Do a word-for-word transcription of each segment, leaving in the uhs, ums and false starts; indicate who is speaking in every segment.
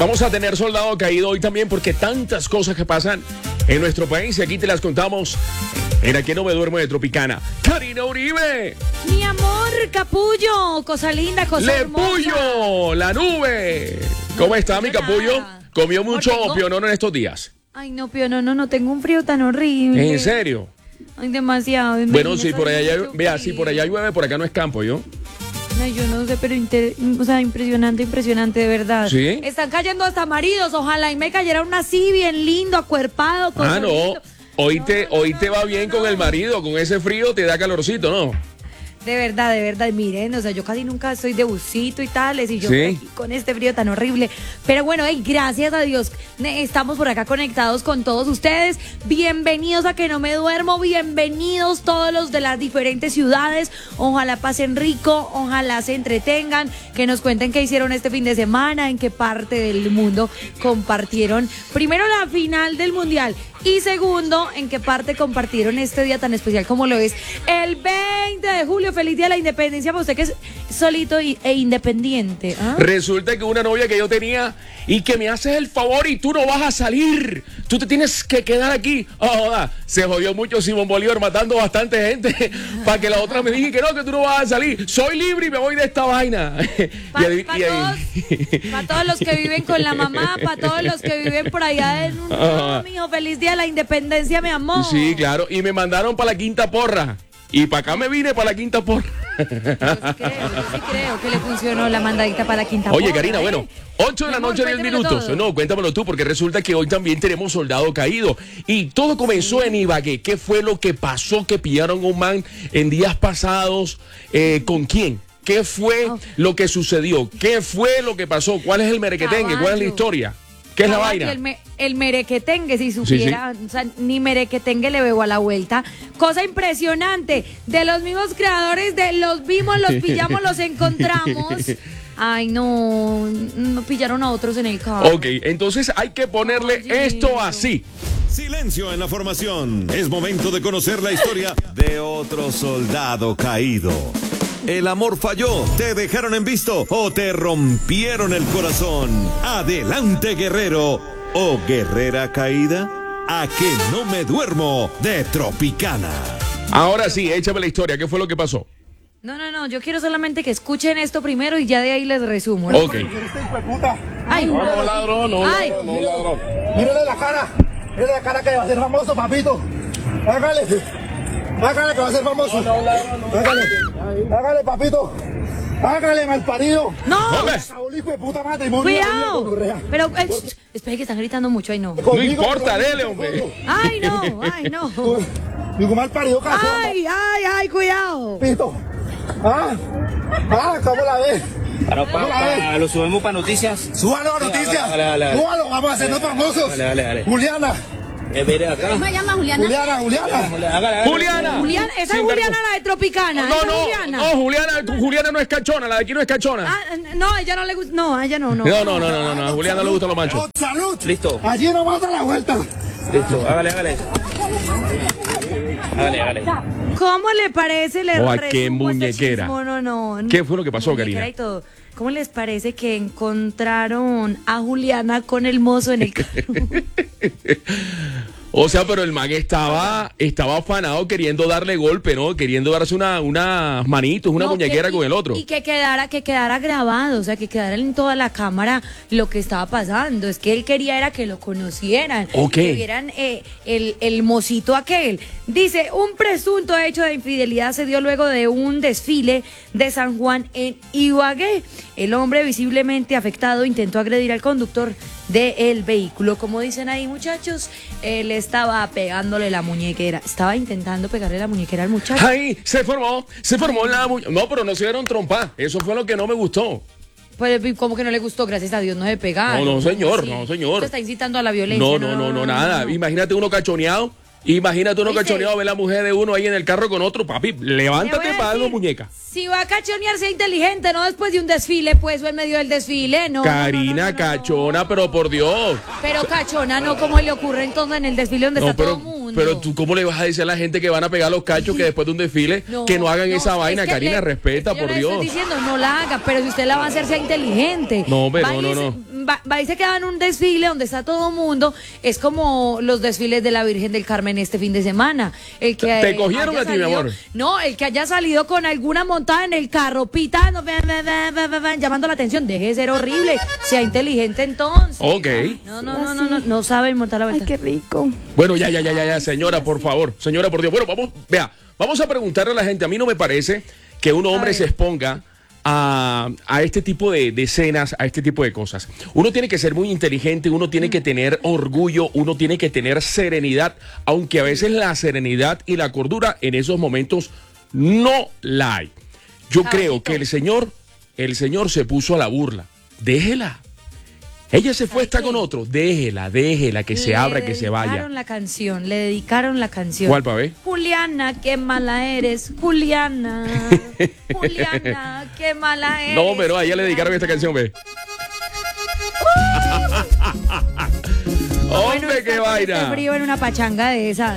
Speaker 1: Vamos a tener soldado caído hoy también porque tantas cosas que pasan en nuestro país y aquí te las contamos en Aquí No Me Duermo de Tropicana. Karina Uribe.
Speaker 2: Mi amor, capullo, cosa linda, cosa hermosa.
Speaker 1: Lepullo, la nube. ¿Cómo
Speaker 2: No,
Speaker 1: está
Speaker 2: no
Speaker 1: mi
Speaker 2: tengo
Speaker 1: capullo?
Speaker 2: nada.
Speaker 1: ¿Comió mucho
Speaker 2: tengo-
Speaker 1: pionono en estos días?
Speaker 2: Ay, no, Pío, no, no, no, tengo un frío tan horrible.
Speaker 1: ¿En serio?
Speaker 2: Ay, demasiado. me-
Speaker 1: Bueno,
Speaker 2: me
Speaker 1: sí,
Speaker 2: está
Speaker 1: por allá,
Speaker 2: haciendo
Speaker 1: llueve- vea,
Speaker 2: frío.
Speaker 1: sí, por allá llueve, por acá no es campo, ¿yo?
Speaker 2: Ay, yo no sé, pero inter- o sea, impresionante, impresionante, de verdad.
Speaker 1: ¿Sí?
Speaker 2: Están cayendo hasta maridos, ojalá y me cayera uno así, bien lindo, acuerpado. Con
Speaker 1: Ah, no.
Speaker 2: solito.
Speaker 1: Hoy
Speaker 2: No,
Speaker 1: te,
Speaker 2: no,
Speaker 1: hoy
Speaker 2: no,
Speaker 1: te
Speaker 2: no,
Speaker 1: va
Speaker 2: no,
Speaker 1: bien
Speaker 2: no,
Speaker 1: con el
Speaker 2: no.
Speaker 1: marido, con ese frío te da calorcito, ¿no?
Speaker 2: De verdad, de verdad, miren, o sea, yo casi nunca soy de busito y tales, y yo
Speaker 1: Sí.
Speaker 2: aquí con este frío tan horrible. Pero bueno, hey, gracias a Dios, ne- estamos por acá conectados con todos ustedes. Bienvenidos a Que No Me Duermo, bienvenidos todos los de las diferentes ciudades. Ojalá pasen rico, ojalá se entretengan, que nos cuenten qué hicieron este fin de semana, en qué parte del mundo compartieron. Primero, la final del Mundial. Y segundo, en qué parte compartieron este día tan especial como lo es el veinte de julio. Feliz día de la independencia para usted que es solito y- e independiente. ¿Ah?
Speaker 1: Resulta que una novia que yo tenía y que me haces el favor y tú no vas a salir. Tú te tienes que quedar aquí. Oh, joda, se jodió mucho Simón Bolívar matando bastante gente para que la otra me dije que no, que tú no vas a salir. Soy libre y me voy de esta vaina.
Speaker 2: Para
Speaker 1: Y ahí- y ahí-
Speaker 2: todos, pa todos los que viven con la mamá, para todos los que viven por allá en un... No, mijo, feliz día de la independencia, mi amor.
Speaker 1: Sí, claro. Y me mandaron para la quinta porra. Y para acá me vine para la quinta porra.
Speaker 2: Yo sí creo, yo sí creo que le funcionó la mandadita para la quinta
Speaker 1: Oye,
Speaker 2: porra,
Speaker 1: Karina,
Speaker 2: ¿eh?
Speaker 1: bueno, ocho de la
Speaker 2: Mi amor,
Speaker 1: noche, diez
Speaker 2: cuéntemelo
Speaker 1: minutos.
Speaker 2: todo.
Speaker 1: No, cuéntamelo tú, porque resulta que hoy también tenemos soldado caído. Y todo comenzó en Ibagué. ¿Qué fue lo que pasó? Que pillaron a un man en días pasados. Eh, ¿Con quién? ¿Qué fue
Speaker 2: Oh.
Speaker 1: lo que sucedió? ¿Qué fue lo que pasó? ¿Cuál es el merequetengue? ¿Cuál es la
Speaker 2: Caballo.
Speaker 1: historia? ¿Qué es la
Speaker 2: Caballo,
Speaker 1: vaina?
Speaker 2: El, me- el merequetengue, si supiera, o sea, ni merequetengue le veo a la vuelta. Cosa impresionante, de los mismos creadores de Los Vimos, Los Pillamos, Los Encontramos. Ay, no, no pillaron a otros en el carro.
Speaker 1: Ok, entonces hay que ponerle
Speaker 2: Oye.
Speaker 1: esto así.
Speaker 3: Silencio en la formación. Es momento de conocer la historia de otro soldado caído. El amor falló, te dejaron en visto o te rompieron el corazón. Adelante, guerrero o guerrera caída. A Que No Me Duermo de Tropicana.
Speaker 1: Ahora sí, échame la historia. ¿Qué fue lo que pasó?
Speaker 2: No, no, no, yo quiero solamente que escuchen esto primero y ya de ahí les resumo.
Speaker 1: Ok.
Speaker 4: Este hijo de puta.
Speaker 2: Ay,
Speaker 4: No, no, ladrón, no,
Speaker 2: Ay.
Speaker 4: ladrón, no, ladrón. Mírale la cara, mírale la cara que va a ser famoso, papito. Hágale, hágale que va a ser famoso. Hágale, hágale, papito. Hágale, malparido.
Speaker 2: no,
Speaker 1: Hombre,
Speaker 4: Saúl, hijo de puta matrimonio.
Speaker 2: cuidado. Pero, eh, sh- espere que están gritando mucho, ay no.
Speaker 1: no importa, dele, hombre.
Speaker 2: Ay, no, ay, no.
Speaker 4: Digo, malparido, cazón,
Speaker 2: Ay, ay, ay, cuidado.
Speaker 4: papito. Ah, ah, ¿cómo la ves?
Speaker 5: Pero pa, pa- lo subimos para noticias.
Speaker 4: Súbalo a noticias.
Speaker 5: Dale, dale, dale.
Speaker 4: Súbalo, vamos a hacernos famosos.
Speaker 5: Dale, dale, dale.
Speaker 4: Juliana,
Speaker 5: Eh, mire acá.
Speaker 6: Me llama Juliana.
Speaker 4: Juliana, Juliana.
Speaker 5: Hágale, hágale.
Speaker 1: Juliana.
Speaker 2: Juliana, esa es
Speaker 1: Sin
Speaker 2: Juliana
Speaker 1: vergüenza.
Speaker 2: la de Tropicana.
Speaker 1: No,
Speaker 2: esa es
Speaker 1: no,
Speaker 2: Juliana.
Speaker 1: no, Juliana, tu- Juliana no es cachona, la de aquí no es cachona.
Speaker 2: Ah, no, a ella no le gusta. No, a ella no, no.
Speaker 1: No, no, no, no, no, no, a Juliana no le gustan los machos.
Speaker 4: Salud.
Speaker 5: Listo.
Speaker 4: Allí no mata la vuelta.
Speaker 5: Listo, hágale, hágale. Hágale, hágale.
Speaker 2: ¿Cómo le parece? Le
Speaker 1: Oh, qué
Speaker 2: resumo este
Speaker 1: muñequera.
Speaker 2: chismo, no, no.
Speaker 1: ¿Qué fue lo que pasó,
Speaker 2: Muñequera
Speaker 1: Karina?
Speaker 2: y todo. ¿Cómo les parece que encontraron a Juliana con el mozo en el carro?
Speaker 1: O sea, pero el man estaba, estaba afanado queriendo darle golpe, ¿no? Queriendo darse una, unas manitos, una
Speaker 2: No,
Speaker 1: muñequera
Speaker 2: que-
Speaker 1: con el otro.
Speaker 2: Y que quedara, que quedara grabado, o sea, que quedara en toda la cámara lo que estaba pasando. Es que él quería era que lo conocieran.
Speaker 1: Ok.
Speaker 2: Que vieran eh, el, el mocito aquel. Dice, un presunto hecho de infidelidad se dio luego de un desfile de San Juan en Ibagué. El hombre visiblemente afectado intentó agredir al conductor del vehículo. Como dicen ahí, muchachos, él estaba pegándole la muñequera. Estaba intentando pegarle la muñequera al muchacho.
Speaker 1: Ay, se formó, se formó la mu- No, pero no se dieron trompa. Eso fue lo que no me gustó.
Speaker 2: Pues como que no le gustó, gracias a Dios, no se pegaron.
Speaker 1: No, no, señor,
Speaker 2: Sí.
Speaker 1: no, señor.
Speaker 2: Usted está incitando a la violencia.
Speaker 1: No, no, no, no, nada. Imagínate uno cachoneado. Imagínate uno
Speaker 2: ¿Oíste?
Speaker 1: cachoneado, ver la mujer de uno ahí en el carro con otro. Papi,
Speaker 2: Le
Speaker 1: levántate
Speaker 2: voy a
Speaker 1: para darle
Speaker 2: decir,
Speaker 1: muñeca.
Speaker 2: Si va a cachonear, sea inteligente, no después de un desfile, pues, o en medio del desfile, no.
Speaker 1: Karina,
Speaker 2: no, no, no, no,
Speaker 1: cachona,
Speaker 2: no.
Speaker 1: pero por Dios.
Speaker 2: Pero cachona, no, como le ocurre entonces en el desfile donde
Speaker 1: No,
Speaker 2: está todo
Speaker 1: pero,
Speaker 2: el mundo.
Speaker 1: pero tú, ¿cómo le vas a decir a la gente que van a pegar los cachos que después de un desfile que no hagan esa
Speaker 2: es
Speaker 1: vaina?
Speaker 2: le-
Speaker 1: Karina, respeta,
Speaker 2: es que yo
Speaker 1: por
Speaker 2: le
Speaker 1: Dios.
Speaker 2: estoy diciendo, no la haga, pero si usted la va a hacer, sea inteligente.
Speaker 1: No, pero
Speaker 2: Vaya
Speaker 1: no,
Speaker 2: y
Speaker 1: no,
Speaker 2: se-
Speaker 1: no.
Speaker 2: va, va y se queda en un desfile donde está todo el mundo. Es como los desfiles de la Virgen del Carmen este fin de semana. El que
Speaker 1: Te cogieron
Speaker 2: haya
Speaker 1: a ti, mi
Speaker 2: salido-
Speaker 1: amor.
Speaker 2: No, el que haya salido con alguna montada en el carro, pitando, ve, ve, ve, ve, ve, ve, llamando la atención. Deje de ser horrible. Sea inteligente entonces.
Speaker 1: Ok.
Speaker 2: No, no, no, no, no, no saben montar la
Speaker 6: Ay,
Speaker 2: vuelta.
Speaker 6: qué rico.
Speaker 1: Bueno, ya, ya, ya, ya, ya, señora, por favor. Señora, por Dios. Bueno, vamos, vea, vamos a preguntarle a la gente. A mí no me parece que un hombre
Speaker 2: ver.
Speaker 1: se exponga a, a este tipo de, de escenas, a este tipo de cosas. Uno tiene que ser muy inteligente, uno tiene que tener orgullo, uno tiene que tener serenidad, aunque a veces la serenidad y la cordura en esos momentos no la hay. Yo creo
Speaker 2: Caballito.
Speaker 1: que el señor, el señor se puso a la burla. Déjela. Ella se fue, está
Speaker 2: qué?
Speaker 1: con otro. Déjela, déjela, que se
Speaker 2: Le
Speaker 1: abra, que se vaya.
Speaker 2: dedicaron la canción, le dedicaron la canción.
Speaker 1: ¿Cuál, pa' ver?
Speaker 2: Juliana, qué mala eres, Juliana. Juliana, qué mala eres.
Speaker 1: No, pero a ella le dedicaron esta canción, ve.
Speaker 2: Bueno,
Speaker 1: Hombre,
Speaker 2: está
Speaker 1: qué
Speaker 2: con este
Speaker 1: vaina.
Speaker 2: frío en una pachanga de esas.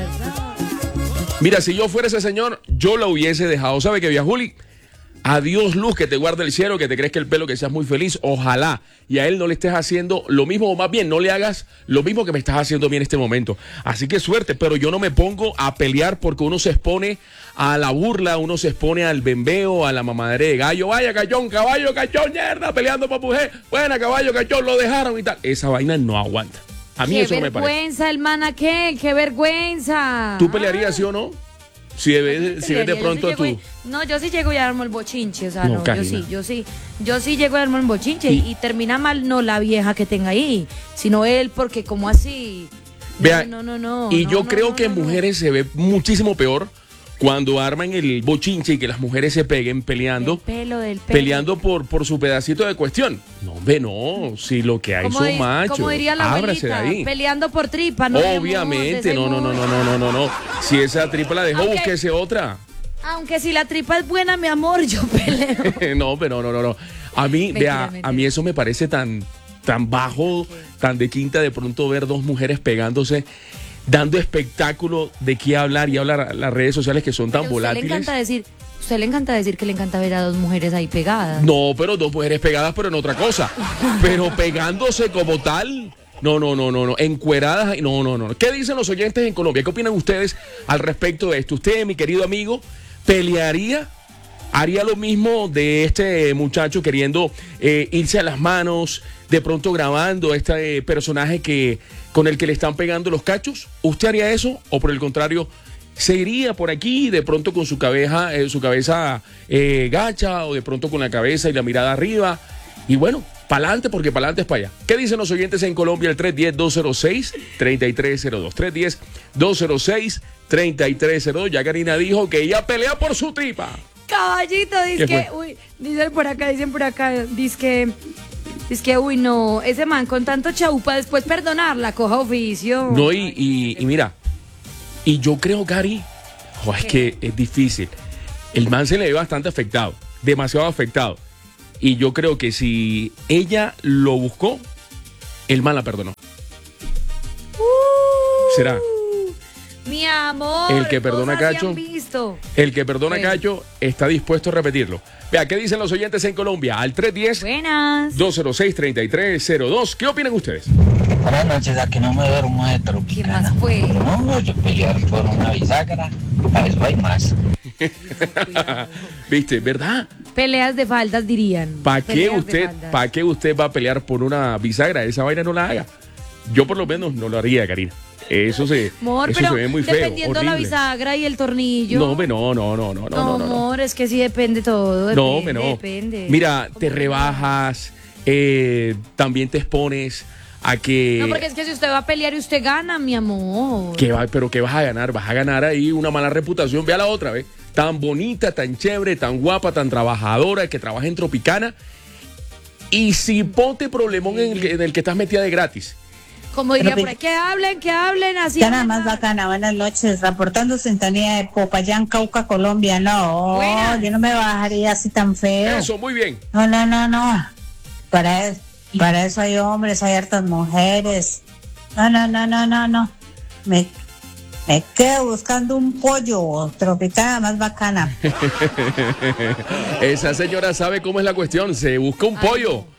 Speaker 1: Mira, si yo fuera ese señor, yo la hubiese dejado. ¿Sabe qué, vieja Juli? Adiós, luz, que te guarde el cielo, que te crezca el pelo, que seas muy feliz. Ojalá. Y a él no le estés haciendo lo mismo, o más bien, no le hagas lo mismo que me estás haciendo a mí en este momento. Así que suerte, pero yo no me pongo a pelear porque uno se expone a la burla, uno se expone al bembeo, a la mamadera de gallo. Vaya, cachón, caballo, cachón, mierda, peleando por mujer. Buena, caballo, cachón, lo dejaron y tal. Esa vaina no aguanta. A mí
Speaker 2: Qué
Speaker 1: eso no me parece.
Speaker 2: vergüenza, el man aquel, qué vergüenza.
Speaker 1: ¿Tú pelearías, sí o no? Si ves, si ves de
Speaker 2: Yo sí
Speaker 1: pronto a
Speaker 2: llego
Speaker 1: tú.
Speaker 2: y- no, yo sí llego y armo el bochinche, o sea,
Speaker 1: No,
Speaker 2: no, yo
Speaker 1: Karina.
Speaker 2: sí, yo sí, yo sí llego y armo el bochinche
Speaker 1: Y-
Speaker 2: y, termina mal no la vieja que tenga ahí, sino él, porque como así. No,
Speaker 1: Vea,
Speaker 2: no, no, no.
Speaker 1: y
Speaker 2: no,
Speaker 1: yo
Speaker 2: no,
Speaker 1: creo
Speaker 2: no,
Speaker 1: que en
Speaker 2: no, no.
Speaker 1: mujeres se ve muchísimo peor cuando arman el bochinche y que las mujeres se peguen peleando,
Speaker 2: Del pelo, del pelo.
Speaker 1: peleando por, por su pedacito de cuestión. No, hombre, no, si lo que hay
Speaker 2: Como
Speaker 1: son
Speaker 2: di-
Speaker 1: machos,
Speaker 2: como diría la
Speaker 1: ábrase de
Speaker 2: abuelita,
Speaker 1: ahí.
Speaker 2: peleando por tripa, no. mi amor,
Speaker 1: Obviamente,
Speaker 2: de
Speaker 1: no, no, no, no,
Speaker 2: seguro.
Speaker 1: no, no, no, no. Si esa tripa la dejó,
Speaker 2: Aunque-
Speaker 1: búsquese otra.
Speaker 2: Aunque si la tripa es buena, mi amor, yo peleo.
Speaker 1: No, pero no, no, no. A mí,
Speaker 2: Mentira,
Speaker 1: vea,
Speaker 2: mentira.
Speaker 1: a mí eso me parece tan, tan bajo, tan de quinta de pronto ver dos mujeres pegándose, dando espectáculo de qué hablar y hablar a las redes sociales que son tan
Speaker 2: Pero usted le
Speaker 1: volátiles.
Speaker 2: encanta decir, usted le encanta decir que le encanta ver a dos mujeres ahí pegadas.
Speaker 1: No, pero dos mujeres pegadas, pero en otra cosa. Pero pegándose como tal. No, no, no, no, no. Encueradas. No, no, no. ¿Qué dicen los oyentes en Colombia? ¿Qué opinan ustedes al respecto de esto? Usted, mi querido amigo, pelearía, haría lo mismo de este muchacho queriendo eh, irse a las manos, de pronto grabando a este eh, personaje que con el que le están pegando los cachos. ¿Usted haría eso o por el contrario se iría por aquí de pronto con su cabeza, eh, su cabeza eh, gacha o de pronto con la cabeza y la mirada arriba? Y bueno, para adelante porque para adelante es para allá. ¿Qué dicen los oyentes en Colombia? El tres uno cero, dos cero seis, tres tres cero dos. tres uno cero, dos cero seis, tres tres cero dos. Ya Karina dijo que ella pelea por su tripa.
Speaker 2: Caballito, dice
Speaker 1: ¿Qué
Speaker 2: que,
Speaker 1: fue?
Speaker 2: uy, dicen por acá, dicen por acá, dice que, dice que, uy, no, ese man con tanto chaupa después perdonarla, coja oficio.
Speaker 1: No, y, y, y mira, y yo creo, Cari, oh, es que es difícil. El man se le ve bastante afectado, demasiado afectado. Y yo creo que si ella lo buscó, el man la perdonó.
Speaker 2: Uh,
Speaker 1: ¿Será?
Speaker 2: Mi amor.
Speaker 1: El que perdona a
Speaker 2: cosas se
Speaker 1: Cacho.
Speaker 2: han visto.
Speaker 1: El que perdona a
Speaker 2: Bueno.
Speaker 1: Cacho está dispuesto a repetirlo. Vea, ¿qué dicen los oyentes en Colombia? Al tres uno cero,
Speaker 2: Buenas.
Speaker 1: dos cero seis, tres tres cero dos. ¿Qué opinan ustedes?
Speaker 7: Buenas noches, a que no me duermo de
Speaker 2: ¿Qué
Speaker 7: Tropicana.
Speaker 2: más fue?
Speaker 7: No, yo pelear por una bisagra, a eso hay más.
Speaker 1: ¿Viste? ¿Verdad?
Speaker 2: Peleas de faldas dirían.
Speaker 1: ¿Para qué
Speaker 2: Peleas de
Speaker 1: usted,
Speaker 2: faldas.
Speaker 1: para qué usted va a pelear por una bisagra? Esa vaina no la haga. Yo por lo menos no lo haría, Karina. Eso se,
Speaker 2: Amor,
Speaker 1: eso
Speaker 2: pero
Speaker 1: se ve muy feo,
Speaker 2: dependiendo la
Speaker 1: horrible.
Speaker 2: bisagra y el tornillo.
Speaker 1: No, hombre, no, no, no, no, no, no, no, no.
Speaker 2: amor, es que sí depende todo. Depende,
Speaker 1: No, hombre, no.
Speaker 2: Depende.
Speaker 1: Mira, te
Speaker 2: ¿Cómo
Speaker 1: rebajas, eh, también te expones a que...
Speaker 2: No, porque es que si usted va a pelear y usted gana, mi amor.
Speaker 1: ¿Qué va, pero ¿qué vas a ganar? Vas a ganar ahí una mala reputación. Ve a la otra, ¿ves? Tan bonita, tan chévere, tan guapa, tan trabajadora, que trabaja en Tropicana. Y si ponte problemón en el, que- en el que estás metida de gratis.
Speaker 2: Como diría
Speaker 6: Pero,
Speaker 2: por ahí, que hablen, que hablen, así.
Speaker 6: Ya nada
Speaker 2: hablen.
Speaker 6: más bacana, buenas noches, reportando sintonía de Popayán, Cauca, Colombia. No,
Speaker 2: Buenas.
Speaker 6: yo no me bajaría así tan feo.
Speaker 1: Eso, muy bien.
Speaker 6: No, no, no, no. Para, es- para eso hay hombres, hay hartas mujeres. No, no, no, no, no, no. Me, me quedo buscando un pollo, Tropicana más bacana.
Speaker 1: Esa señora sabe cómo es la cuestión. Se busca un
Speaker 2: Ay,
Speaker 1: pollo.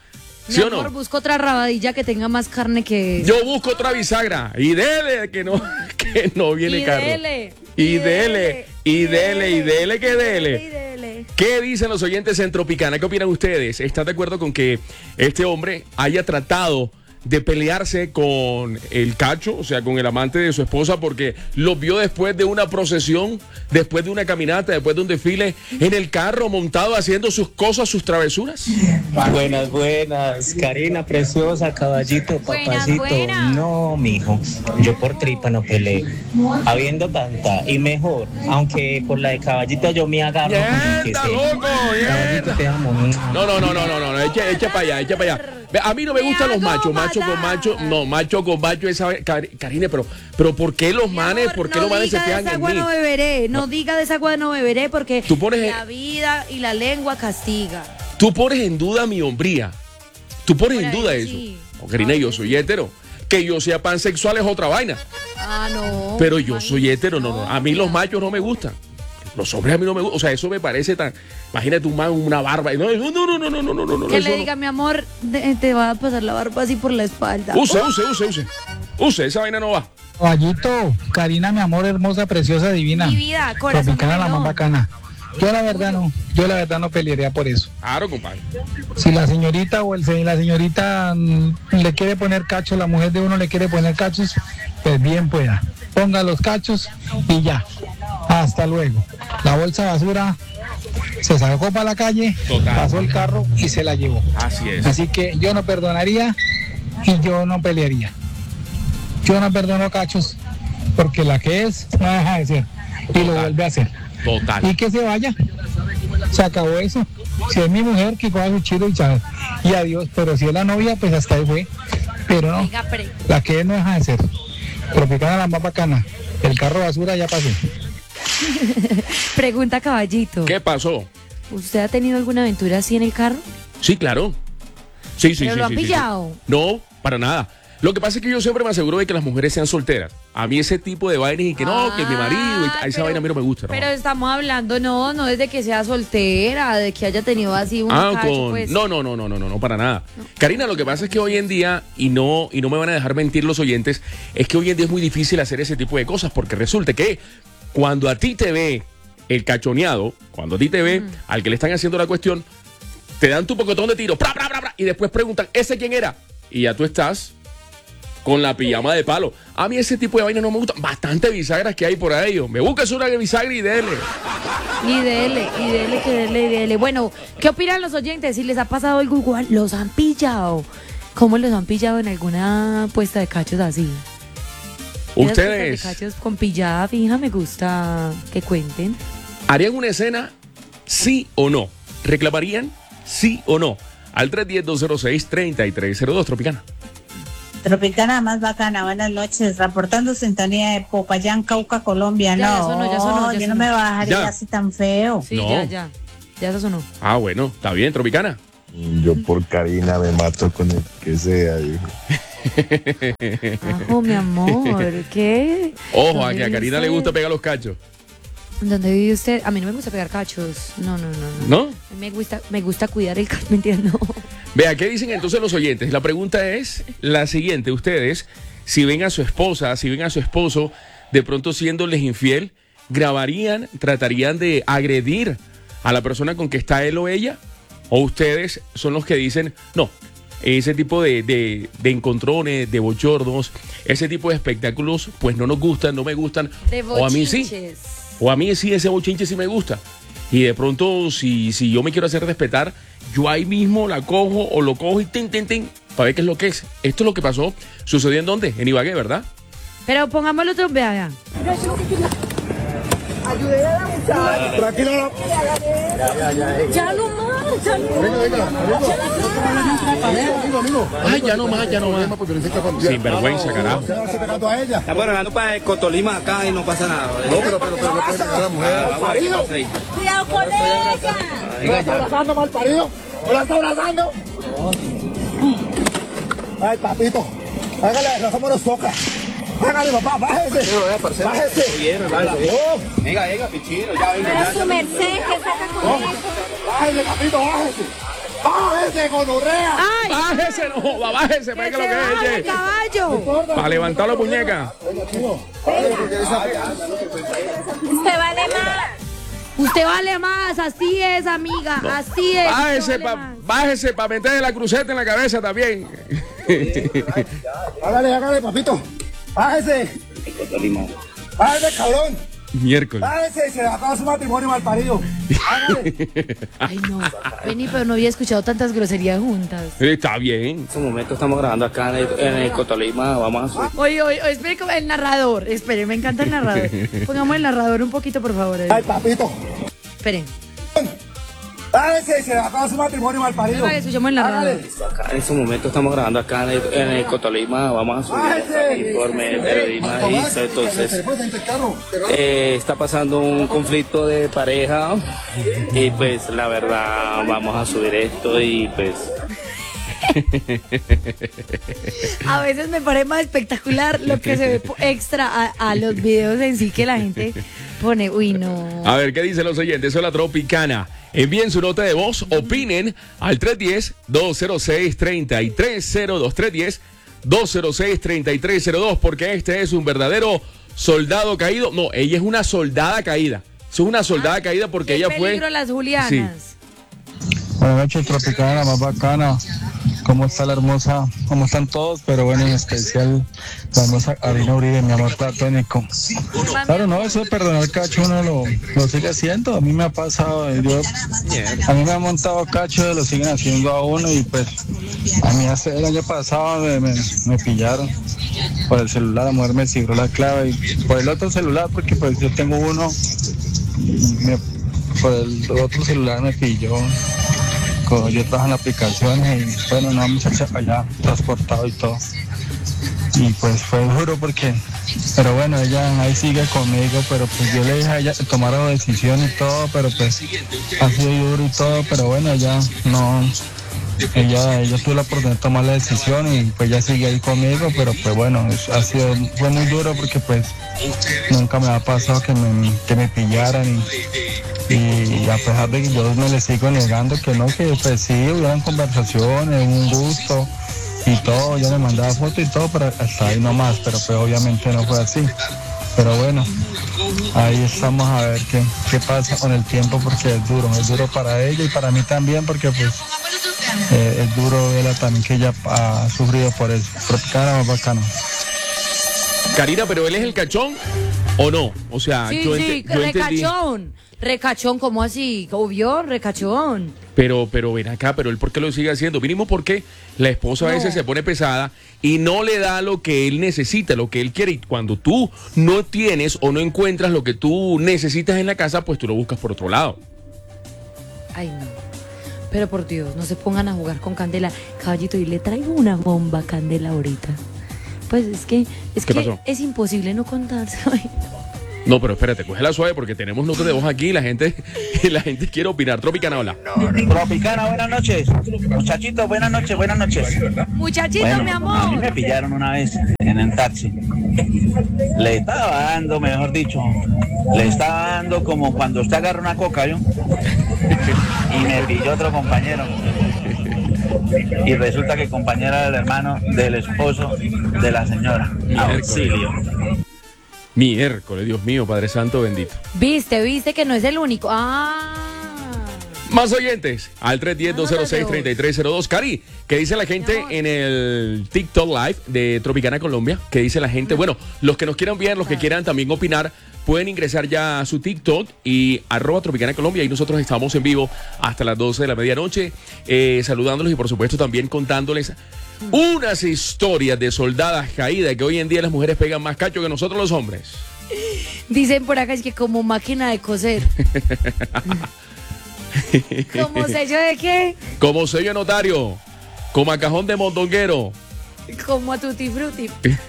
Speaker 1: ¿Sí
Speaker 2: Mi
Speaker 1: o no?
Speaker 2: amor, busco otra rabadilla que tenga más carne que...
Speaker 1: Yo busco otra bisagra y dele que no, que no viene
Speaker 2: y
Speaker 1: carro.
Speaker 2: dele,
Speaker 1: Y dele, y dele, y dele que
Speaker 2: y
Speaker 1: dele.
Speaker 2: dele.
Speaker 1: ¿Qué dicen los oyentes en Tropicana? ¿Qué opinan ustedes? ¿Están de acuerdo con que este hombre haya tratado de pelearse con el cacho, o sea, con el amante de su esposa, porque lo vio después de una procesión, después de una caminata, después de un desfile, en el carro montado haciendo sus cosas, sus travesuras?
Speaker 8: Buenas, buenas, Karina, preciosa, caballito,
Speaker 2: Buenas,
Speaker 8: papacito.
Speaker 2: buenas.
Speaker 8: No, mijo, yo por tripa no peleé. Habiendo tanta, y mejor, aunque con la de caballito yo me agarro. que
Speaker 1: ¡Yenda,
Speaker 8: sé.
Speaker 1: loco!
Speaker 8: Caballito,
Speaker 1: ¡Yenda!
Speaker 8: te amo.
Speaker 1: No, no, no, no, no, no, no, echa, echa para allá, echa para allá. Ve, a mí no me
Speaker 2: Me
Speaker 1: gustan los
Speaker 2: hago
Speaker 1: machos, macho con
Speaker 2: matar.
Speaker 1: macho, no, macho con macho, esa Cari- Karine, pero, pero ¿por qué los
Speaker 2: Mi
Speaker 1: manes,
Speaker 2: amor,
Speaker 1: por qué
Speaker 2: no
Speaker 1: los manes se
Speaker 2: diga de
Speaker 1: fijan
Speaker 2: esa
Speaker 1: en
Speaker 2: agua
Speaker 1: mí?
Speaker 2: no beberé, no, diga de esa agua no beberé porque
Speaker 1: Tú pones-
Speaker 2: la vida y la lengua castiga.
Speaker 1: Tú pones en duda mi hombría, tú pones
Speaker 2: Por
Speaker 1: en
Speaker 2: ahí
Speaker 1: duda
Speaker 2: sí.
Speaker 1: eso. Oh, Karina, yo soy hétero, que yo sea pansexual es otra vaina,
Speaker 2: Ah, no.
Speaker 1: pero yo soy
Speaker 2: imagínate,
Speaker 1: hétero, no, no, a mí los machos no me gustan. Los hombres a mí no me gustan, o sea, eso me parece tan... Imagínate un man, una barba. No, no, no, no, no, no, no, no, no.
Speaker 2: Que
Speaker 1: eso
Speaker 2: le
Speaker 1: no.
Speaker 2: diga, mi amor, de- te va a pasar la barba así por la espalda.
Speaker 1: Use, use, use, use. Use, esa vaina no va.
Speaker 9: Caballito, Karina, mi amor, hermosa, preciosa, divina.
Speaker 2: Mi vida, corazón de
Speaker 9: Tropicana, la más
Speaker 2: melón.
Speaker 9: bacana. Yo la verdad no, yo la verdad no pelearía por eso.
Speaker 1: Claro, compadre.
Speaker 9: Si la señorita o el se- la señorita mm, le quiere poner cachos, la mujer de uno le quiere poner cachos, pues bien pueda. Ponga los cachos y ya. Hasta luego. La bolsa de basura se sacó para la calle,
Speaker 1: Total.
Speaker 9: pasó el carro y se la llevó.
Speaker 1: Así es.
Speaker 9: Así que yo no perdonaría y yo no pelearía. Yo no perdono cachos porque la que es no deja de ser y lo vuelve a hacer.
Speaker 1: Total.
Speaker 9: Y que se vaya. Se acabó eso. Si es mi mujer, que coja su chilo y chao. Y adiós. Pero si es la novia, pues hasta ahí fue. Pero no,
Speaker 2: Venga, pre-
Speaker 9: la que es no deja de ser. Tropicana, la más bacana. El carro basura ya pasó.
Speaker 2: Pregunta, caballito.
Speaker 1: ¿Qué pasó?
Speaker 2: ¿Usted ha tenido alguna aventura así en el carro?
Speaker 1: Sí, claro. Sí, sí,
Speaker 2: ¿Pero
Speaker 1: sí.
Speaker 2: lo han
Speaker 1: sí, sí, sí.
Speaker 2: pillado?
Speaker 1: No, para nada. Lo que pasa es que yo siempre me aseguro de que las mujeres sean solteras. A mí ese tipo de vainas y que no, que mi marido, y
Speaker 2: Ah,
Speaker 1: esa
Speaker 2: pero-
Speaker 1: vaina a mí no me gusta. ¿no?
Speaker 2: Pero estamos hablando, no, no desde que sea soltera, de que haya tenido así un
Speaker 1: Ah,
Speaker 2: cacho,
Speaker 1: con...
Speaker 2: pues.
Speaker 1: No, no, no, no, no, no, no, para nada. Karina, lo que pasa es que hoy en día, y no, y no me van a dejar mentir los oyentes, es que hoy en día es muy difícil hacer ese tipo de cosas, porque resulta que cuando a ti te ve el cachoneado, cuando a ti te ve al que le están haciendo la cuestión, te dan tu pocotón de tiro, ¡pra, pra, pra, pra! Y después preguntan, ¿ese quién era? Y ya tú estás con la pijama de palo. A mí ese tipo de vaina no me gusta. Bastante bisagras que hay por ahí. Me buscas una bisagra y dele.
Speaker 2: Y dele, y dele, que dele, y dele. Bueno, ¿qué opinan los oyentes? Si les ha pasado algo igual, ¿los han pillado? ¿Cómo los han pillado en alguna puesta de cachos así? Esas
Speaker 1: Ustedes
Speaker 2: puestas de cachos con pillada fija, me gusta que cuenten.
Speaker 1: ¿harían una escena sí o no? ¿Reclamarían sí o no? Al tres uno cero, dos cero seis, tres tres cero dos, Tropicana.
Speaker 6: Tropicana más bacana, buenas noches, reportando sintonía de Popayán, Cauca, Colombia.
Speaker 2: Ya, ya
Speaker 6: no,
Speaker 2: sonó, ya sonó, ya
Speaker 6: yo no
Speaker 2: sonó.
Speaker 6: me bajaría
Speaker 1: Ya.
Speaker 6: así tan feo.
Speaker 2: Sí,
Speaker 1: No.
Speaker 2: ya, ya. Ya eso sonó.
Speaker 1: Ah, bueno, está bien, Tropicana.
Speaker 10: Yo por Karina me mato con el que sea, hijo.
Speaker 2: Ajo, mi amor, ¿qué?
Speaker 1: Ojo, a
Speaker 2: ¿Dónde
Speaker 1: que a
Speaker 2: vive
Speaker 1: Karina le
Speaker 2: usted?
Speaker 1: gusta pegar los cachos.
Speaker 2: ¿Dónde vive usted? A mí no me gusta pegar cachos. No, no, no. no.
Speaker 1: ¿No?
Speaker 2: Me gusta, me gusta cuidar el cacho, mentira, no.
Speaker 1: Vea, ¿qué dicen entonces los oyentes? La pregunta es la siguiente. Ustedes, si ven a su esposa, si ven a su esposo, de pronto siéndoles infiel, ¿grabarían, tratarían de agredir a la persona con que está él o ella? ¿O ustedes son los que dicen, no, ese tipo de, de, de encontrones, de bochornos, ese tipo de espectáculos, pues no nos gustan, no me gustan?
Speaker 2: De
Speaker 1: O a mí sí.
Speaker 2: bochinches.
Speaker 1: O a mí sí, ese bochinche sí me gusta. Y de pronto, si, si yo me quiero hacer respetar, yo ahí mismo la cojo o lo cojo y tin, tin, tin, para ver qué es lo que es. Esto es lo que pasó. ¿Sucedió en dónde? En Ibagué, ¿verdad?
Speaker 2: Pero pongámoslo otro, vea, vea.
Speaker 4: Tranquilo, no.
Speaker 2: Ya no más, ya no
Speaker 4: Venga, venga. Amigo, amigo.
Speaker 1: Ay, ya no más, ya no más. Sin vergüenza, carajo.
Speaker 4: ¿Qué hace pegando a ella?
Speaker 5: Estamos hablando para el Cotolima acá y no pasa nada.
Speaker 4: No, pero, pero, pero no puede pegar a la mujer.
Speaker 5: Marido.
Speaker 2: Cuidado con ella.
Speaker 4: ¿Me la está abrazando, mal parido? ¿Me la está abrazando? Ay, papito. Hágale, no somos los toca. Hágale, papá, bájese. Bájese. Oh,
Speaker 5: Venga, venga, pichino, ya venga.
Speaker 2: Su merced, que saca con
Speaker 4: bájese, papito, bájese. ¡Bájese, gonorrea!
Speaker 2: ¡Ay!
Speaker 1: Bájese, no joda, bájese,
Speaker 2: ¡Que
Speaker 1: para que
Speaker 2: se
Speaker 1: lo que
Speaker 2: baje,
Speaker 1: eche.
Speaker 2: caballo!
Speaker 1: Para levantar la muñeca.
Speaker 11: Usted vale más.
Speaker 2: Usted vale más, así es, amiga, así es.
Speaker 1: Bájese
Speaker 2: usted vale
Speaker 1: para
Speaker 2: más.
Speaker 1: bájese pa meterle la cruceta en la cabeza también.
Speaker 4: Hágale, hágale, papito. Bájese. Bájese, cabrón.
Speaker 1: Miércoles.
Speaker 4: Bájese, se le acaba su matrimonio mal parido. Hágale.
Speaker 2: Ay, no. Vení, pero no había escuchado tantas groserías juntas.
Speaker 1: Está bien.
Speaker 5: En este momento estamos grabando acá en el, en el Cotolima. Vamos a subir.
Speaker 2: Oye, oye, oye, espere, como el narrador. Espere, me encanta el narrador. Pongamos el narrador un poquito, por favor.
Speaker 4: Ay, papito.
Speaker 2: Esperen.
Speaker 4: Bájese, se le acaba su matrimonio mal parido.
Speaker 2: Para que escuchemos el narrador.
Speaker 4: Hágale.
Speaker 5: Acá en este momento estamos grabando acá en el, en el Cotolima. Vamos a subir el informe de periodismo. Y entonces eh, está pasando un conflicto de pareja y pues la verdad vamos a subir esto y pues
Speaker 2: A veces me parece más espectacular lo que se ve po- extra a, a los videos en sí que la gente pone. Uy, no.
Speaker 1: A ver, ¿qué dicen los oyentes? Soy la Tropicana. Envíen su nota de voz, opinen al tres uno cero, dos cero seis, tres tres cero dos. tres uno cero, dos cero seis, tres tres cero dos, porque este es un verdadero soldado caído. No, ella es una soldada caída. Es una soldada
Speaker 2: Ah,
Speaker 1: caída porque
Speaker 2: qué
Speaker 1: ella fue...
Speaker 2: peligro las Julianas.
Speaker 1: Sí.
Speaker 9: Buenas noches, Tropicana, la más bacana. ¿Cómo está la hermosa? ¿Cómo están todos? Pero bueno, en especial la hermosa Karina Uribe, mi amor platónico. Claro, no, eso de perdonar cacho uno lo, lo sigue haciendo. A mí me ha pasado, eh, yo, a mí me han montado cacho, lo siguen haciendo a uno y pues a mí hace el año pasado me, me, me pillaron por el celular, la mujer me siguió la clave y por el otro celular, porque pues yo tengo uno, me, por el otro celular me pilló. Yo trabajo en aplicaciones y bueno, una muchacha allá transportado y todo. Y pues fue duro porque, pero bueno, ella ahí sigue conmigo, pero pues yo le dije a ella que tomara decisión y todo, pero pues ha sido duro y todo, pero bueno, ella no, ella, ella tuvo la oportunidad de tomar la decisión y pues ella sigue ahí conmigo, pero pues bueno, es- ha sido, fue muy duro porque pues nunca me ha pasado que me, que me pillaran y y a pesar de que yo me le sigo negando que no, que pues sí, hubieran conversaciones, un gusto y todo, yo le mandaba fotos y todo, pero hasta ahí nomás, pero pues obviamente no fue así. Pero bueno, ahí estamos a ver qué, qué pasa con el tiempo porque es duro, es duro para ella y para mí también porque pues eh, es duro verla también que ella ha sufrido por eso. Tropicana más bacana.
Speaker 1: Karina, pero él es el cachón o no? O sea,
Speaker 2: Sí,
Speaker 1: yo,
Speaker 2: sí,
Speaker 1: ente- yo entendí.
Speaker 2: recachón. Recachón, ¿cómo así? ¿Obvio? Recachón.
Speaker 1: Pero, pero ven acá, pero él ¿por qué lo sigue haciendo? Mínimo porque la esposa a veces
Speaker 2: No.
Speaker 1: se pone pesada y no le da lo que él necesita, lo que él quiere. Y cuando tú no tienes o no encuentras lo que tú necesitas en la casa, pues tú lo buscas por otro lado.
Speaker 2: Ay, no. Pero por Dios, no se pongan a jugar con Candela. Caballito, y le traigo una bomba a Candela ahorita. Pues es que, es
Speaker 1: ¿Qué
Speaker 2: que
Speaker 1: pasó?
Speaker 2: es imposible no contarse. Ay,
Speaker 1: No, pero espérate, cógela suave porque tenemos notas de voz aquí y la gente, y la gente quiere opinar. Tropicana, hola.
Speaker 8: Tropicana, buenas noches. Muchachitos, buenas noches, buenas noches.
Speaker 2: muchachito,
Speaker 8: Bueno,
Speaker 2: mi
Speaker 8: a mí
Speaker 2: amor.
Speaker 8: me pillaron una vez en el taxi. Le estaba dando, mejor dicho, le estaba dando como cuando usted agarra una coca, ¿yo? Y me pilló otro compañero. Y resulta que el compañero era el hermano del esposo de la señora. Auxilio.
Speaker 1: Miércoles, Dios mío, Padre Santo bendito.
Speaker 2: Viste, viste que no es el único. Ah.
Speaker 1: Más oyentes al tres uno cero, dos cero seis, tres tres cero dos. Cari, ¿qué dice la gente en el TikTok Live de Tropicana Colombia? ¿Qué dice la gente? Bueno, los que nos quieran ver, los que quieran también opinar, pueden ingresar ya a su TikTok y arroba Tropicana Colombia. Y nosotros estamos en vivo hasta las doce de la medianoche, eh, saludándolos y por supuesto también contándoles unas historias de soldadas caídas, que hoy en día las mujeres pegan más cacho que nosotros los hombres.
Speaker 2: Dicen por acá es que como máquina de coser. ¿Como sello de qué?
Speaker 1: Como sello de notario, como a cajón de mondonguero.
Speaker 2: Como a tutti frutti.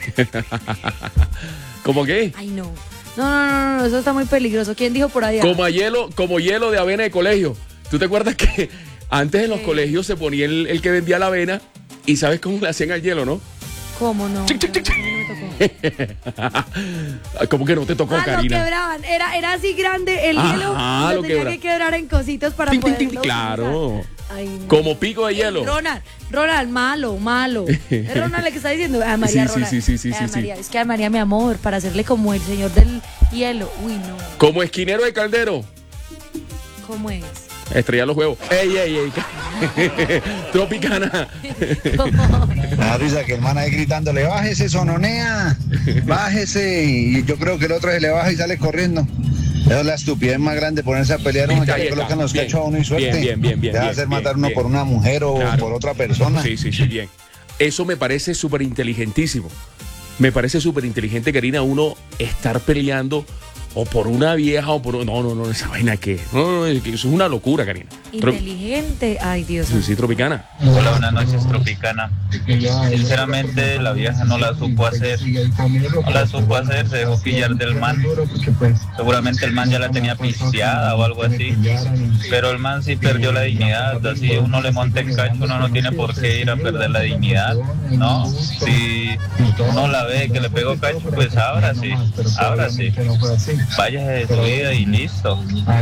Speaker 1: ¿Cómo qué?
Speaker 2: Ay, no. No, no, no, no, eso está muy peligroso. ¿Quién dijo por allá?
Speaker 1: Como a hielo, como hielo de avena de colegio. ¿Tú te acuerdas que antes en los colegios se ponía el, el que vendía la avena y sabes cómo le hacían al hielo, no?
Speaker 2: ¿Cómo no?
Speaker 1: Chic, chic, chic, chic.
Speaker 2: No, no me tocó.
Speaker 1: ¿Cómo que no te tocó,
Speaker 2: Ah, lo
Speaker 1: Karina?
Speaker 2: quebraban. Era, era así grande el
Speaker 1: Ajá,
Speaker 2: hielo. y
Speaker 1: lo
Speaker 2: lo tenía
Speaker 1: quebra-
Speaker 2: que quebrar en cositos para
Speaker 1: Tin, tin, tin,
Speaker 2: poderlo
Speaker 1: claro.
Speaker 2: utilizar. Ay, no.
Speaker 1: Como pico de hielo.
Speaker 2: Ronald, Ronald, malo, malo. Es Ronald el que está diciendo. Ay, María,
Speaker 1: Sí, sí,
Speaker 2: Ronald.
Speaker 1: sí, sí, sí,
Speaker 2: Ay,
Speaker 1: sí,
Speaker 2: María,
Speaker 1: sí.
Speaker 2: Es que ay, María, mi amor, para hacerle como el señor del hielo. Uy, no.
Speaker 1: Como esquinero de Caldero.
Speaker 2: ¿Cómo es?
Speaker 1: Estrella los huevos. Ey, ey, ey. Tropicana.
Speaker 2: ¿Cómo?
Speaker 12: Me da risa que el man ahí gritándole, bájese, sononea, bájese. Y yo creo que el otro se le baja y sale corriendo. Esa es la estupidez más grande, ponerse a pelear uno,
Speaker 1: Está,
Speaker 12: ya
Speaker 1: ahí
Speaker 12: le
Speaker 1: está.
Speaker 12: colocan los
Speaker 1: Bien,
Speaker 12: cachos a uno y suerte.
Speaker 1: bien, bien, bien, bien,
Speaker 12: Deja
Speaker 1: bien,
Speaker 12: hacer
Speaker 1: bien,
Speaker 12: matar uno
Speaker 1: bien.
Speaker 12: por una mujer o
Speaker 1: Claro.
Speaker 12: por otra persona.
Speaker 1: Sí, sí, sí, bien. Eso me parece súper inteligentísimo. Me parece súper inteligente, Karina, uno estar peleando o por una vieja o por... No, no, no, esa vaina que... No, no, eso es una locura, Karina. Tro-
Speaker 2: Inteligente. Ay, Dios
Speaker 1: Sí,
Speaker 2: mío.
Speaker 1: sí, Tropicana.
Speaker 8: Hola, buenas noches, Tropicana. Sinceramente, la vieja no la supo hacer. No la supo hacer, se dejó pillar del man. Seguramente el man ya la tenía pisteada o algo así. Pero el man sí perdió la dignidad. Así uno le monta el cacho, uno no tiene por qué ir a perder la dignidad, ¿no? Si uno la ve que le pegó cacho, pues ahora sí, ahora sí. Váyase de su vida y listo.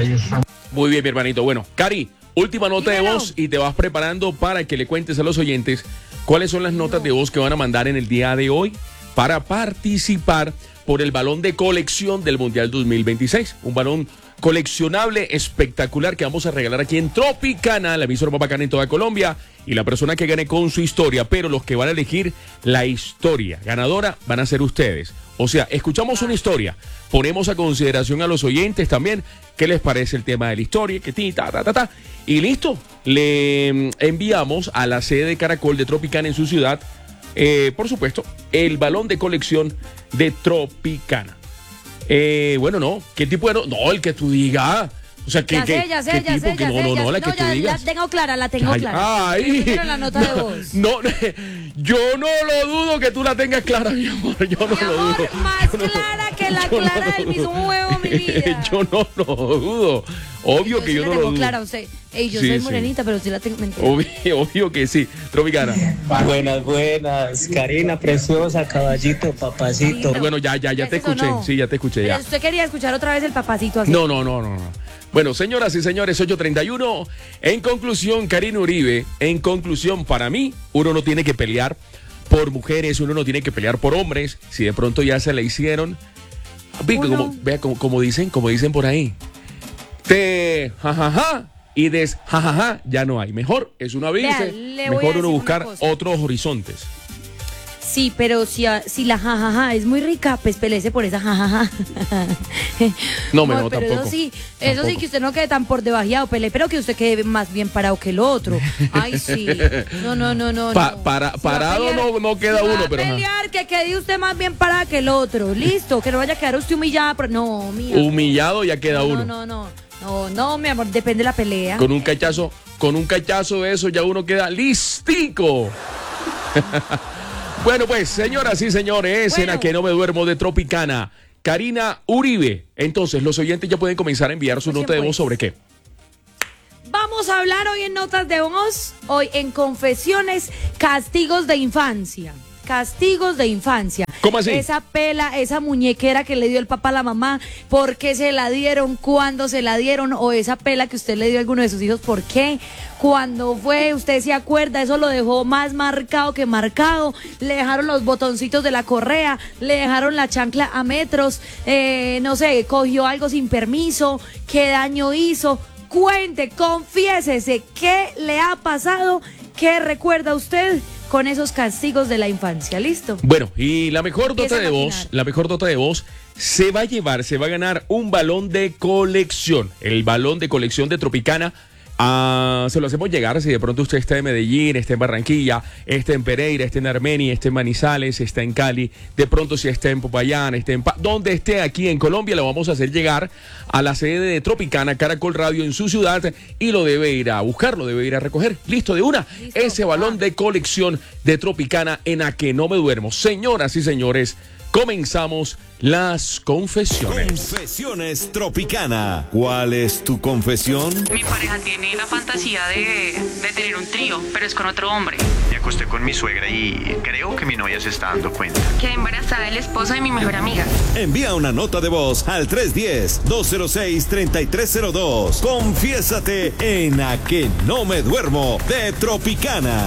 Speaker 1: Muy bien, mi hermanito. Bueno, Cari, última nota de
Speaker 2: Dímelo.
Speaker 1: voz y te vas preparando para que le cuentes a los oyentes cuáles son las notas de voz que van a mandar en el día de hoy para participar por el balón de colección del Mundial dos mil veintiséis. Un balón coleccionable espectacular que vamos a regalar aquí en Tropicana, la emisora más bacana en toda Colombia. Y la persona que gane con su historia, pero los que van a elegir la historia ganadora van a ser ustedes. O sea, escuchamos una historia, ponemos a consideración a los oyentes también qué les parece el tema de la historia, que ti, ta, ta, ta, ta. Y listo, le mm, enviamos a la sede de Caracol de Tropicana en su ciudad, eh, por supuesto, el balón de colección de Tropicana. Eh, bueno, no, ¿qué tipo de no? No, el que tú digas. O sea, que,
Speaker 2: Ya
Speaker 1: que,
Speaker 2: sé, ya sé,
Speaker 1: ¿qué
Speaker 2: ya
Speaker 1: tipo?
Speaker 2: sé,
Speaker 1: Que
Speaker 2: ya
Speaker 1: no,
Speaker 2: sé.
Speaker 1: no,
Speaker 2: ya
Speaker 1: no, la
Speaker 2: sé.
Speaker 1: que
Speaker 2: No,
Speaker 1: tú
Speaker 2: ya
Speaker 1: digas.
Speaker 2: la tengo clara, la tengo
Speaker 1: Ay,
Speaker 2: clara.
Speaker 1: ay.
Speaker 2: Primero la nota de voz.
Speaker 1: No, yo no lo dudo que tú la tengas clara, mi amor. Yo no
Speaker 2: Mi
Speaker 1: lo
Speaker 2: amor,
Speaker 1: dudo.
Speaker 2: más
Speaker 1: Yo no-
Speaker 2: clara que la
Speaker 1: yo no
Speaker 2: clara
Speaker 1: lo
Speaker 2: del mismo huevo, mi vida.
Speaker 1: Yo no lo dudo. Obvio que
Speaker 2: sí
Speaker 1: yo
Speaker 2: la
Speaker 1: no lo
Speaker 2: tengo
Speaker 1: dudo.
Speaker 2: clara, usted. Ey, yo
Speaker 1: Sí,
Speaker 2: soy
Speaker 1: sí.
Speaker 2: morenita, pero sí la tengo. Mentira.
Speaker 1: Obvio, obvio que sí. Tropicana.
Speaker 13: Buenas, buenas. Karina, preciosa, caballito, papacito.
Speaker 1: Bueno, ya, ya, ya
Speaker 2: ¿Es
Speaker 1: te
Speaker 2: eso o
Speaker 1: escuché.
Speaker 2: no?
Speaker 1: Sí, ya te escuché,
Speaker 2: Pero
Speaker 1: ya.
Speaker 2: usted quería escuchar otra vez el papacito así.
Speaker 1: No, no, no, no, no. Bueno, señoras y señores, ocho treinta y uno. En conclusión, Karina Uribe, en conclusión, para mí, uno no tiene que pelear por mujeres, uno no tiene que pelear por hombres. Si de pronto ya se le hicieron. Ve,
Speaker 2: Uno.
Speaker 1: como, vea, como, como dicen, como dicen por ahí. Te jajaja y des jajaja ya no hay. Mejor es uno abrirse,
Speaker 2: Vea, le voy a
Speaker 1: mejor
Speaker 2: decir
Speaker 1: uno
Speaker 2: una
Speaker 1: buscar
Speaker 2: cosa.
Speaker 1: otros horizontes.
Speaker 2: Sí, pero si, a- si la jajaja es muy rica, pues pelece por esa jajaja.
Speaker 1: No, me
Speaker 2: Amor,
Speaker 1: no,
Speaker 2: pero
Speaker 1: tampoco.
Speaker 2: eso sí, eso sí
Speaker 1: Tampoco.
Speaker 2: que usted no quede tan por debajeado, pele, pero que usted quede más bien parado que el otro. Ay, sí. No, no, no, no.
Speaker 1: Pa-
Speaker 2: no.
Speaker 1: para-
Speaker 2: Si va a
Speaker 1: parado
Speaker 2: pelear-
Speaker 1: no- no queda
Speaker 2: si va
Speaker 1: uno,
Speaker 2: a
Speaker 1: pero, ajá.
Speaker 2: pelear, que quede usted más bien parada que el otro. Listo, que no vaya a quedar usted humillada. Por... No, mía.
Speaker 1: Humillado ya queda
Speaker 2: no,
Speaker 1: uno.
Speaker 2: No, no, no. No, no, mi amor, depende de la pelea.
Speaker 1: Con un cachazo, con un cachazo de eso ya uno queda listico. Bueno, pues, señoras y señores,
Speaker 2: Bueno.
Speaker 1: en A Que No Me Duermo de Tropicana, Karina Uribe. Entonces, los oyentes ya pueden comenzar a enviar su
Speaker 2: Pues
Speaker 1: nota de
Speaker 2: pues.
Speaker 1: voz sobre qué.
Speaker 2: Vamos a hablar hoy en Notas de Voz, hoy en Confesiones, castigos de infancia. Castigos de infancia.
Speaker 1: ¿Cómo así?
Speaker 2: Esa pela, esa muñequera que le dio el papá a la mamá, ¿por qué se la dieron? ¿Cuándo se la dieron? O esa pela que usted le dio a alguno de sus hijos, ¿por qué? ¿Cuándo fue? ¿Usted se acuerda? Eso lo dejó más marcado que marcado. Le dejaron los botoncitos de la correa, le dejaron la chancla a metros, eh, no sé, cogió algo sin permiso, ¿qué daño hizo? Cuente, confiésese, ¿qué le ha pasado? ¿Qué recuerda usted con esos castigos de la infancia? ¿Listo?
Speaker 1: Bueno, y la mejor
Speaker 2: Empieza
Speaker 1: nota de
Speaker 2: a
Speaker 1: voz,
Speaker 2: maquinar.
Speaker 1: la mejor nota de voz se va a llevar, se va a ganar un balón de colección. El balón de colección de Tropicana. Ah, se lo hacemos llegar si de pronto usted está en Medellín, está en Barranquilla, está en Pereira, está en Armenia, está en Manizales, está en Cali, de pronto si está en Popayán, está en Pa- donde esté aquí en Colombia, lo vamos a hacer llegar a la sede de Tropicana, Caracol Radio en su ciudad y lo debe ir a buscar, lo debe ir a recoger. Listo, de una,
Speaker 2: Listo.
Speaker 1: ese balón de colección de Tropicana en A Que No Me Duermo. Señoras y señores, comenzamos las confesiones.
Speaker 3: Confesiones Tropicana. ¿Cuál es tu confesión?
Speaker 14: Mi pareja tiene la fantasía de, de tener un trío, pero es con otro hombre.
Speaker 15: Me acosté con mi suegra y creo que mi novia se está dando cuenta.
Speaker 14: Quedé embarazada del esposo de mi mejor amiga.
Speaker 3: Envía una nota de voz al tres uno cero, dos cero seis, tres tres cero dos. Confiésate en A Que No Me Duermo de Tropicana.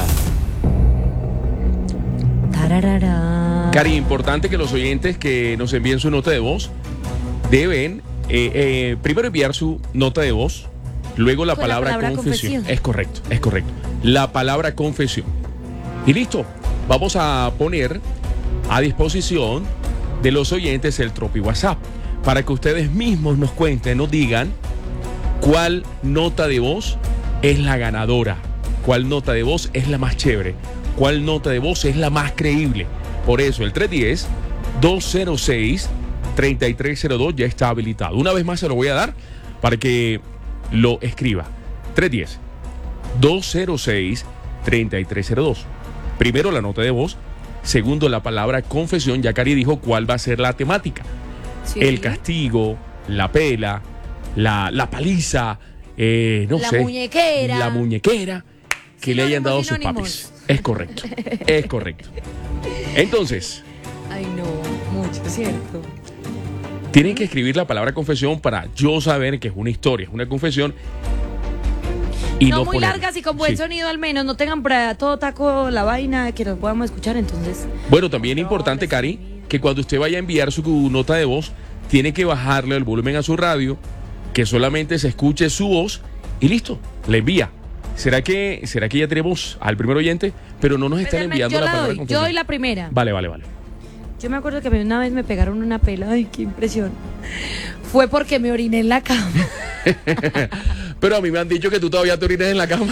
Speaker 2: Tararara.
Speaker 1: Cari, importante que los oyentes que nos envíen su nota de voz deben eh, eh, primero enviar su nota de voz, luego la, palabra,
Speaker 2: la palabra
Speaker 1: confesión.
Speaker 2: confesión.
Speaker 1: Es correcto, es correcto. La palabra confesión. Y listo, vamos a poner a disposición de los oyentes el Tropi WhatsApp para que ustedes mismos nos cuenten, nos digan cuál nota de voz es la ganadora, cuál nota de voz es la más chévere, cuál nota de voz es la más creíble. Por eso el tres uno cero, dos cero seis, tres tres cero dos ya está habilitado. Una vez más se lo voy a dar para que lo escriba. tres uno cero, dos cero seis, tres tres cero dos. Primero la nota de voz, segundo la palabra confesión. Ya Cari dijo cuál va a ser la temática.
Speaker 2: Sí.
Speaker 1: El castigo, la pela, la, la paliza, eh, no
Speaker 2: La
Speaker 1: sé.
Speaker 2: muñequera.
Speaker 1: La muñequera que le hayan dado sus
Speaker 2: sinónimos.
Speaker 1: papis. Es correcto, es correcto. Entonces,
Speaker 2: Ay, no, mucho, cierto.
Speaker 1: tienen que escribir la palabra confesión para yo saber que es una historia, es una confesión. Y
Speaker 2: no,
Speaker 1: no
Speaker 2: muy
Speaker 1: poner-
Speaker 2: largas y con buen
Speaker 1: Sí.
Speaker 2: sonido al menos. No tengan para todo taco la vaina que nos podamos escuchar, entonces.
Speaker 1: Bueno, también es importante, Cari, que cuando usted vaya a enviar su nota de voz, tiene que bajarle el volumen a su radio, que solamente se escuche su voz y listo, le envía. ¿Será que, será que ya tenemos al primer oyente? Pero no nos están
Speaker 2: Espérame,
Speaker 1: enviando
Speaker 2: yo
Speaker 1: la
Speaker 2: la
Speaker 1: palabra
Speaker 2: doy, yo
Speaker 1: confesión.
Speaker 2: doy la primera.
Speaker 1: Vale, vale, vale.
Speaker 2: Yo me acuerdo que a mí una vez me pegaron una pela. Ay, qué impresión. Fue porque me oriné en la cama.
Speaker 1: Pero a mí me han dicho que tú todavía te orines en la cama.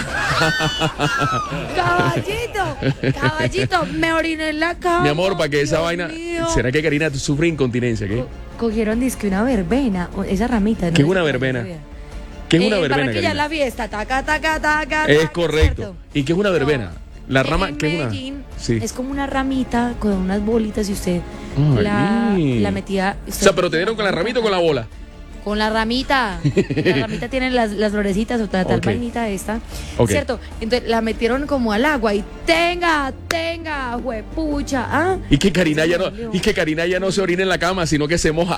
Speaker 2: Caballito, caballito, me oriné en la cama.
Speaker 1: Mi amor, para que esa
Speaker 2: Dios
Speaker 1: vaina...
Speaker 2: mío.
Speaker 1: ¿Será que Karina sufre incontinencia? ¿Qué?
Speaker 2: Cogieron disque una verbena, o esa ramita.
Speaker 1: ¿Qué es
Speaker 2: no
Speaker 1: una
Speaker 2: sé
Speaker 1: verbena?
Speaker 2: cómo se llama.
Speaker 1: ¿Qué es
Speaker 2: Eh,
Speaker 1: una
Speaker 2: en
Speaker 1: verbena,
Speaker 2: Barranquilla
Speaker 1: Karina?
Speaker 2: la fiesta, taca, taca, taca,
Speaker 1: Es
Speaker 2: taca,
Speaker 1: correcto.
Speaker 2: ¿cierto?
Speaker 1: ¿Y qué es una verbena? La rama,
Speaker 2: En
Speaker 1: ¿qué es una?
Speaker 2: Medellín
Speaker 1: Sí.
Speaker 2: es como una ramita con unas bolitas y usted
Speaker 1: Ay.
Speaker 2: la, la metía.
Speaker 1: O sea, pero te dieron con la ramita o con la bola.
Speaker 2: Con la ramita. La ramita tiene las, las florecitas o tal, tal
Speaker 1: Ok.
Speaker 2: vainita esta.
Speaker 1: Ok.
Speaker 2: ¿Cierto? Entonces la metieron como al agua y tenga, tenga, huepucha. ¿Ah?
Speaker 1: Y que Karina ya no, y que Karina ya no se orina en la cama, sino que se moja.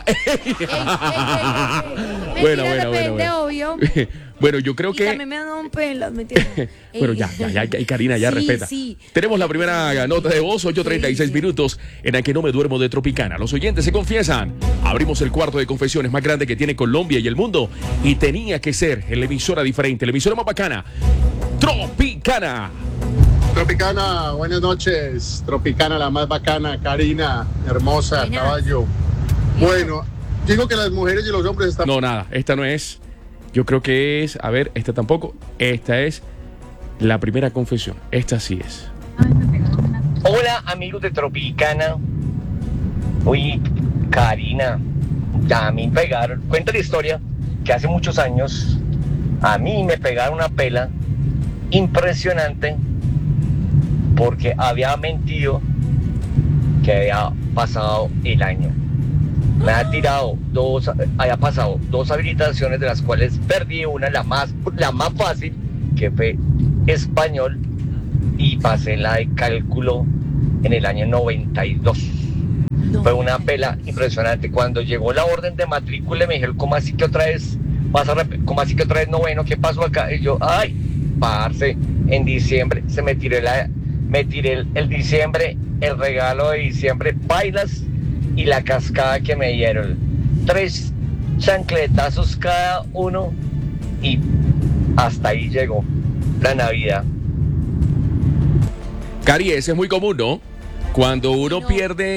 Speaker 1: Bueno,
Speaker 2: Mentira,
Speaker 1: bueno, bueno,
Speaker 2: depende,
Speaker 1: bueno.
Speaker 2: obvio.
Speaker 1: Bueno, yo creo
Speaker 2: Y
Speaker 1: que.
Speaker 2: también me han dado un pelo, ¿mentira?
Speaker 1: Bueno, ya, ya, ya, y Karina, ya
Speaker 2: Sí,
Speaker 1: respeta.
Speaker 2: sí.
Speaker 1: Tenemos la primera nota de voz, ocho treinta y seis minutos, en la que no me duermo de Tropicana. Los oyentes se confiesan. Abrimos el cuarto de confesiones más grande que tiene Colombia y el mundo. Y tenía que ser en la emisora diferente, la emisora más bacana. Tropicana.
Speaker 16: Tropicana, buenas noches. Tropicana, la más bacana. Karina, hermosa,
Speaker 2: Buenas.
Speaker 16: caballo. Bueno, digo que las mujeres y los hombres están...
Speaker 1: No, nada, esta no es. Yo creo que es, a ver, esta tampoco. Esta es la primera confesión. Esta sí es.
Speaker 17: Hola amigos de Tropicana. Uy, Karina, a mí me pegaron, cuenta la historia que hace muchos años a mí me pegaron una pela impresionante porque había mentido que había pasado el año. Me ha tirado dos, había pasado dos habilitaciones de las cuales perdí una, la más, la más fácil, que fue español, y pasé la de cálculo en el año noventa y dos. Fue una pela impresionante. Cuando llegó la orden de matrícula me dijeron, ¿cómo así que otra vez vas a rep- ¿cómo así que otra vez noveno? ¿Qué pasó acá? Y yo, ay, parce, en diciembre se me tiré la, me tiré el, el diciembre, el regalo de diciembre, bailas y la cascada que me dieron. Tres chancletazos cada uno y hasta ahí llegó la Navidad.
Speaker 1: Cari, ese es muy común, ¿no? Cuando uno pierde